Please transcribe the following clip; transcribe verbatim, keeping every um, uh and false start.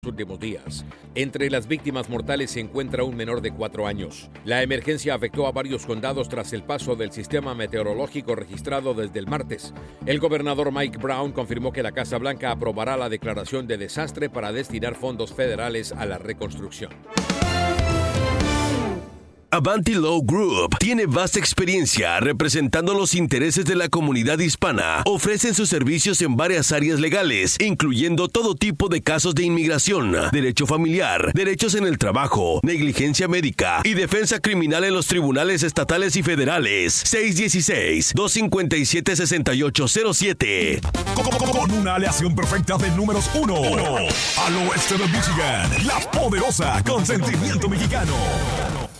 últimos días. Entre las víctimas mortales se encuentra un menor de cuatro años. La emergencia afectó a varios condados tras el paso del sistema meteorológico registrado desde el martes. El gobernador Mike Brown confirmó que la Casa Blanca aprobará la declaración de desastre para destinar fondos federales a la reconstrucción. Avanti Law Group tiene vasta experiencia representando los intereses de la comunidad hispana. Ofrecen sus servicios en varias áreas legales, incluyendo todo tipo de casos de inmigración, derecho familiar, derechos en el trabajo, negligencia médica y defensa criminal en los tribunales estatales y federales. seis uno seis, dos cinco siete, seis ocho cero siete. Con una aleación perfecta de números uno, uno al oeste de Michigan, la poderosa Consentimiento Mexicano.